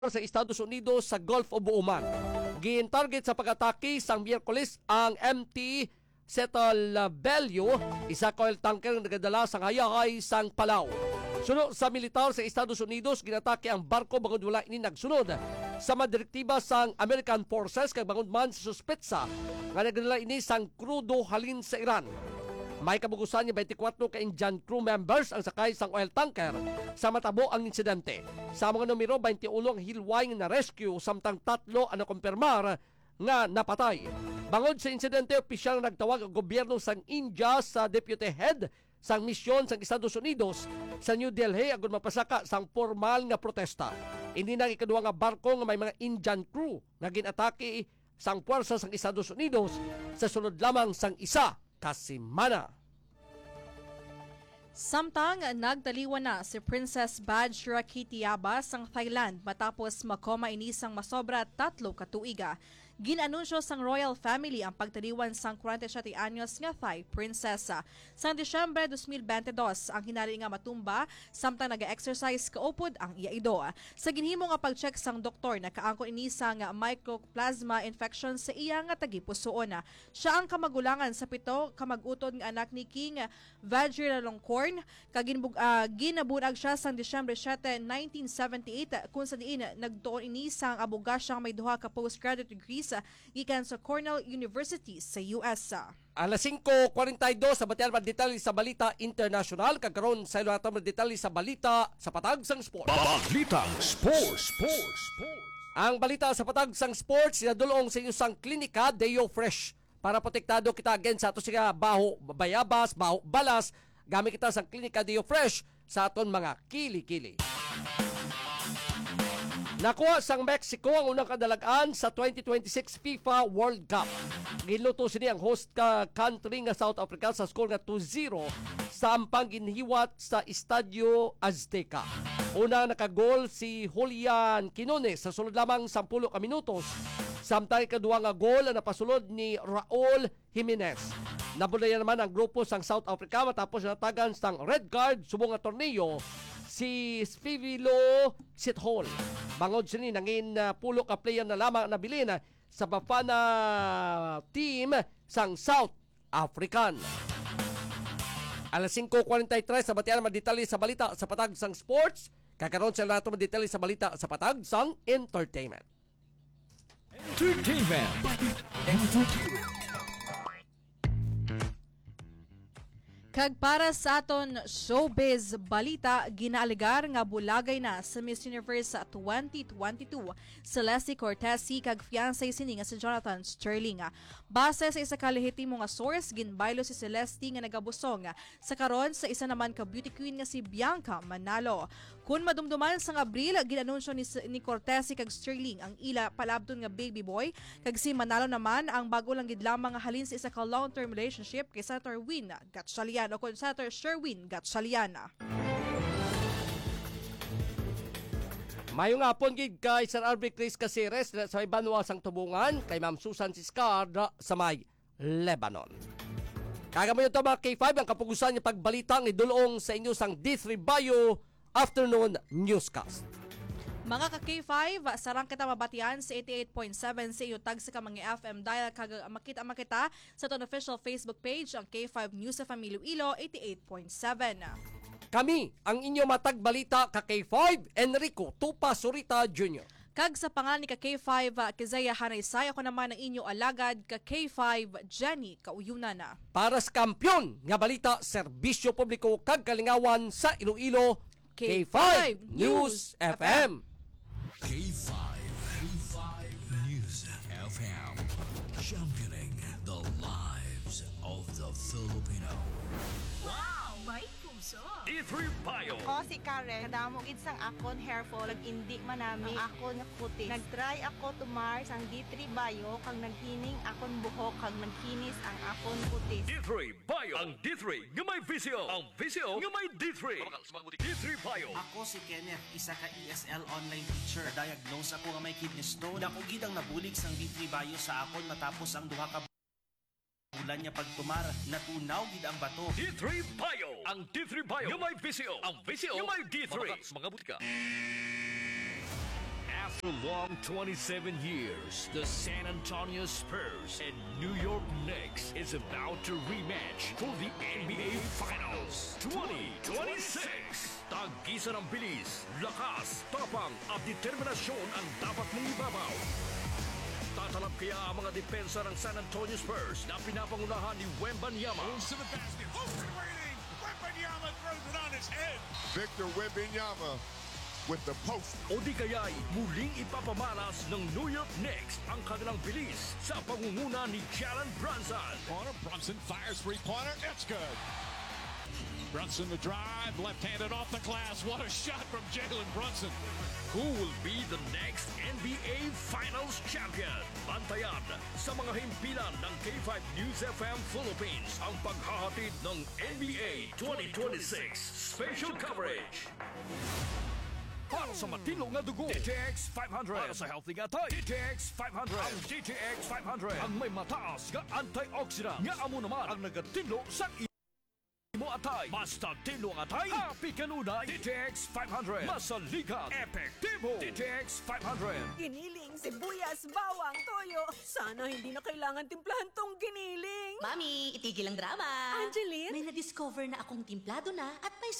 sa Estados Unidos sa Gulf of Oman. Gin-target sa pag-atake sang Miyerkules ang MT Cetalbello, isa ka oil tanker na nagadala sang hayahay sang Palau. Sunod sa militar sa Estados Unidos, ginatake ang barko bangod wala ini nagsunod sa madirektiba sang American Forces kag bangod man sa suspetsa nga nagadala ini sang krudo halin sa Iran. May kabugusan ni 24 ka Indian crew members ang sakay sang oil tanker sa matabo ang insidente. Sa mga numero 21 ang hilway na rescue samtang 3 ang nakumpirmar nga napatay. Bangod sa insidente, opisyal na nagtawag ang gobyerno sang India sa deputy head sang misyon sang Estados Unidos sa New Delhi agon mapasaka sang formal nga protesta. Hindi na ikaduha nga barko nga may mga Indian crew nga ginatake sang puwersa sang Estados Unidos sa sunod lamang sang isa kasimana. Samtang nagdaliwan na si Princess Bajrakitiaba sang Thailand matapos makoma inisang masobra 3 katuiga. Ginanunsyo sang royal family ang pagtaliwan sang 47 anyos nga Thai prinsesa. Sang Disyembre 2022 ang hinali nga matumba samtang naga-exercise kaupod ang iaido. Sa ginhimo nga pag-check sang doktor nakaangkon ini sang mycoplasma infection sa iya nga tagipusoon. Siya ang kamagulangan sa 7 kamag-utod nga anak ni King Vajiralongkorn. Ginabunag siya sang Disyembre 7, 1978 kung sa diin nagtuon ini sang abogasyang may duha ka postgraduate degrees gikan sa Cornell University sa US. Alas 5:42 sa batian detalye sa balita international kagkaron sa ilo atong detalye sa balita sa patag sang sports. Balitang Sports. Ang balita sa patag sang sports sinadulong sa inyo sang klinika Deo Fresh para protektado kita against sa ato siya baho bayabas, baho balas gamit kita sa klinika Deo Fresh sa aton mga kili-kili. Nakuha sang Mexico ang unang kadalagan sa 2026 FIFA World Cup. Giluto sini ang host country nga South Africa sa score nga 2-0 sa ampang ginhiwat sa Estadio Azteca. Una nakagol si Julian Quinones sa sulod lamang 10 ka minutos. Samtang ikaduha nga gol na napasulod ni Raul Jimenez. Nabulayan naman ang grupo sang South Africa matapos natagan sang red card subong nga torneo si Spivilo Sithole. Bangod sini nangin pulo ka player na lamang nabilin sa Bafana team sang South African. Alas 5:43 sa batian madetalye sa balita sa patag sang sports. Kakaroon sa lahat madetalye sa balita sa patag sang entertainment. Kag para sa aton showbiz balita, ginaaligar nga bulagay na sa Miss Universe 2022 Celeste Cortesi kag fiancé sini nga si Jonathan Sterling. Base sa isa ka lehitimo nga source, ginbaylo si Celeste nga nagabusong sa karon sa isa naman ka beauty queen nga si Bianca Manalo. Kun madumduman sang Abril, ginanunsyo ni Cortesi kag Sterling ang ila palabton nga baby boy, kag si Manalo naman ang bago lang gid lamang nga halin sa isa ka long-term relationship kay Senator Win Gatchalian o kung Senator Sherwin Gatchalian. Mayong hapon gid kay Sir Albert Chris Caceres sa may Banwa sang Tubungan kay Ma'am Susan Ciscarda sa may Lebanon. Kagamoy ito mga K5 ang kapugusan niya pagbalitang idulong sa inyo sang D3 Bio Afternoon Newscast. Mga ka-K5, sarang kita mabatian sa 88.7 sa iyo tag sa kamang FM dial kag makita sa ton official Facebook page ang K5 News of Iloilo 88.7. Kami ang inyo matag balita ka K5 Enrico Tupa Surita Jr. Kag sa pangalan ni ka K5 Kizaya Hanaysay, ako naman ang inyo alagad ka K5 Jenny Kauyunan. Para sa kampyon nga balita serbisyo publiko kag kalingawan sa Iloilo K5 News FM. K5 News FM. Championing the lives of the Filipino. Wow! May puso! D3 Bio. Ako si Karen, kadamo gid sang akon hair fall, indi manami ang akon nga kutis. Nagtry ako tumar sang D3 Bio kag naghining akon buhok kag nagkinis ang akon kutis. D3 Bio. Ang D3 nga may visyo. Ang visyo nga may D3. D3 Bio. Ako si Kenneth, isa ka ESL online teacher. Diagnose ako nga may kidney stone. Ako gid ang nabulig sang D3 Bio sa akon matapos ang duha ka bulan niya pagtumar, natunaw gid ang bato. D3 Bio. Ang D3 Bio nga may visyo. Ang visyo nga may D3. Mga butika. After a long 27 years, the San Antonio Spurs and New York Knicks is about to rematch for the NBA Finals 2026. Tag-isa ng bilis, lakas, tapang at determinasyon ang dapat mong ibabaw. Tatalab kaya ang mga depensa ng San Antonio Spurs na pinapangunahan ni Wembanyama. To the basket. Open waiting. Wembanyama throws it on his head. Victor Wembanyama with the post. O di kaya'y muling ipapamalas ng New York Knicks ang kanilang bilis sa pangunguna ni Jalen Brunson. Brunson fires three-pointer. It's good. Brunson the drive, left-handed off the glass. What a shot from Jalen Brunson. Who will be the next NBA Finals champion? Bantayan sa mga himpilan ng K5 News FM Philippines ang paghahatid ng NBA 2026 special coverage. Para sa matilong na dugo, DTX 500. Para sa healthy nga tayo, DTX 500. Ang DTX 500 ang may mataas nga antioxidant. Nga amo naman ang nagatilo sa mo atay. Basta tilo ang atay, happy kanunay. DTX 500. Masalikan, epektibo. DTX 500. Giniling, sibuyas, bawang, toyo. Sana hindi na kailangan timplahan tong giniling. Mami, itigil ang drama. Angeline? May na-discover na akong timplado na at may